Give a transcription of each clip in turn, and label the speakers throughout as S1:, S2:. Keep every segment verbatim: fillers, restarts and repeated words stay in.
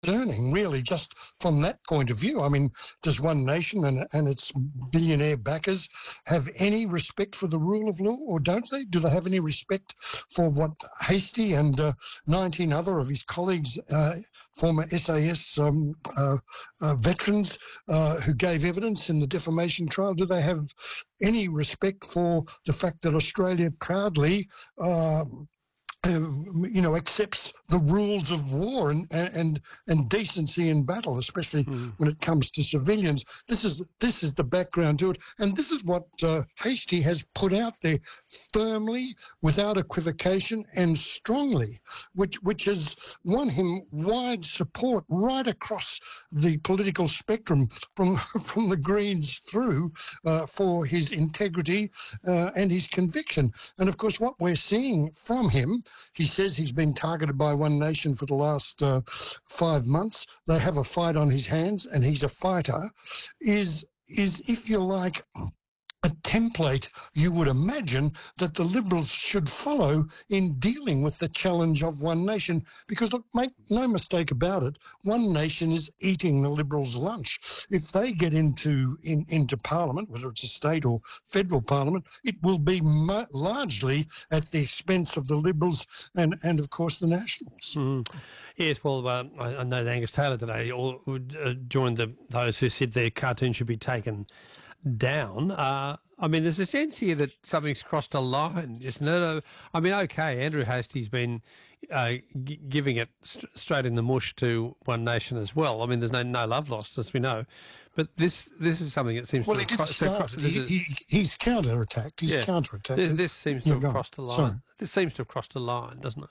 S1: concerning, really, just from that point of view. I mean, does One Nation and, and its billionaire backers have any respect for the rule of law, or don't they? Do they have any respect for what Hastie and uh, nineteen other of his colleagues, uh, former S A S um, uh, uh, veterans uh, who gave evidence in the defamation trial, do they have any respect for the fact that Australia proudly uh, Uh, you know, accepts the rules of war and and and decency in battle, especially mm. when it comes to civilians? This is this is the background to it, and this is what uh, Hastie has put out there firmly, without equivocation, and strongly, which which has won him wide support right across the political spectrum, from from the Greens through, uh, for his integrity uh, and his conviction. And of course, what we're seeing from him. He says he's been targeted by One Nation for the last uh, five months. They have a fight on his hands, and he's a fighter, is, is if you like, a template you would imagine that the Liberals should follow in dealing with the challenge of One Nation. Because, look, make no mistake about it, One Nation is eating the Liberals' lunch. If they get into in, into Parliament, whether it's a state or federal Parliament, it will be mo- largely at the expense of the Liberals and, and of course, the Nationals.
S2: Mm. Yes, well, uh, I, I know Angus Taylor today all, uh, joined the, those who said their cartoon should be taken down. Uh, I mean, there's a sense here that something's crossed a line, isn't it? I mean, okay, Andrew Hastie's been uh, g- giving it st- straight in the mush to One Nation as well. I mean, there's no no love lost, as we know. But this this is something that seems
S1: well,
S2: to have crossed.
S1: So he, he, he's counter-attacked. He's yeah, counter-attacked.
S2: This, this seems to
S1: yeah,
S2: have crossed a line.
S1: Sorry.
S2: This seems to have crossed a line, doesn't it?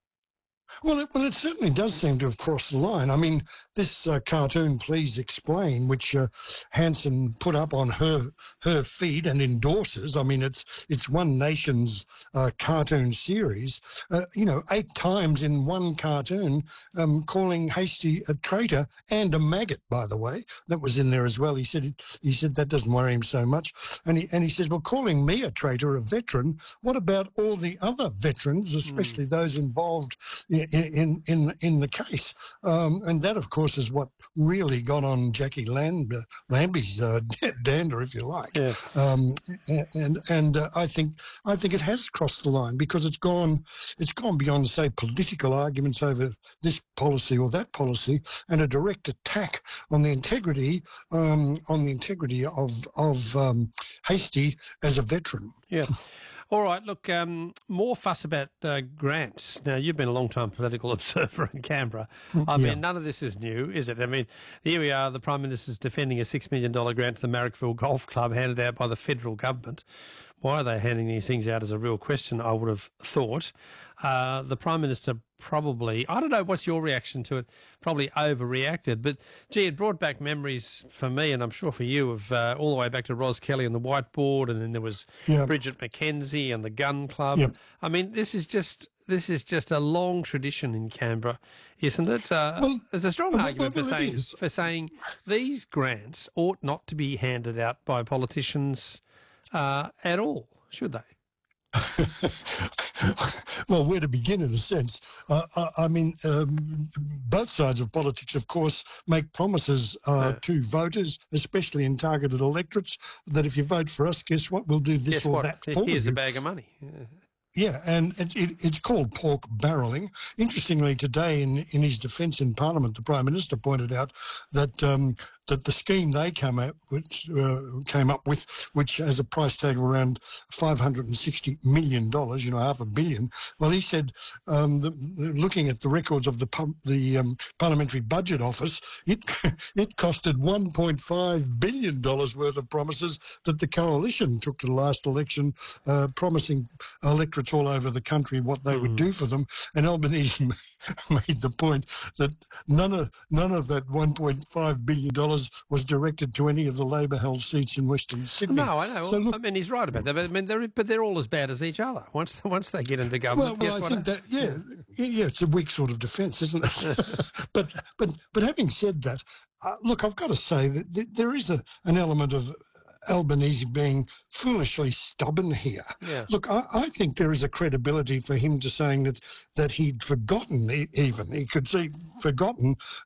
S1: Well, it, well, it certainly does seem to have crossed the line. I mean, this uh, cartoon, Please Explain, which uh, Hanson put up on her her feed and endorses. I mean, it's it's One Nation's uh, cartoon series. Uh, you know, eight times in one cartoon, um, calling Hastie a traitor and a maggot. By the way, that was in there as well. He said it, he said that doesn't worry him so much, and he and he says, well, calling me a traitor, a veteran. What about all the other veterans, especially mm. those involved in in in, in the case? Um, and that, of course, is what really got on Jackie Land, uh, Lambie's uh, dander, if you like.
S2: Yeah.
S1: Um, and and uh, I think I think it has crossed the line, because it's gone it's gone beyond, say, political arguments over this policy or that policy, and a direct attack on the integrity um, on the integrity of of um, Hastie as a veteran.
S2: Yeah. All right, look, um, more fuss about uh, grants. Now, you've been a long-time political observer in Canberra. I yeah. mean, none of this is new, is it? I mean, here we are, the Prime Minister's defending a six million dollars grant to the Marrickville Golf Club handed out by the federal government. Why are they handing these things out is a real question, I would have thought. Uh, the Prime Minister probably, I don't know, what's your reaction to it, probably overreacted. But, gee, it brought back memories for me, and I'm sure for you, of uh, all the way back to Ros Kelly and the whiteboard, and then there was yep. Bridget McKenzie and the gun club.
S1: Yep.
S2: I mean, this is just this is just a long tradition in Canberra, isn't it? Uh,
S1: well,
S2: there's a strong
S1: well,
S2: argument
S1: well,
S2: for saying for saying these grants ought not to be handed out by politicians uh, at all, should they?
S1: Well, where to begin, in a sense. Uh, I, I mean, um, both sides of politics, of course, make promises uh, yeah. to voters, especially in targeted electorates, that if you vote for us, guess what, we'll do this
S2: guess
S1: or
S2: what?
S1: that for
S2: Here's
S1: you.
S2: a bag of money. Yeah.
S1: Yeah, and it, it, it's called pork barrelling. Interestingly, today in, in his defence in Parliament, the Prime Minister pointed out that um, that the scheme they came up, which uh, came up with, which has a price tag of around five hundred sixty million dollars, you know, half a billion. Well, he said, um, the, looking at the records of the pub, the um, Parliamentary Budget Office, it it costed one point five billion dollars worth of promises that the coalition took to the last election, uh, promising electorates all over the country what they mm. would do for them. And Albanese made the point that none of none of that one point five billion dollars was directed to any of the Labor-held seats in Western Sydney.
S2: No, I know.
S1: So look,
S2: I mean, he's right about that. But I mean, they're, but they're all as bad as each other. Once once they get into government,
S1: well, well,
S2: guess
S1: I
S2: what?
S1: think that yeah, yeah, it's a weak sort of defence, isn't it? but but but having said that, uh, look, I've got to say that th- there is a an element of Albanese being foolishly stubborn here.
S2: Yeah.
S1: Look, I, I think there is a credibility for him to saying that that he'd forgotten, e- even he could see forgotten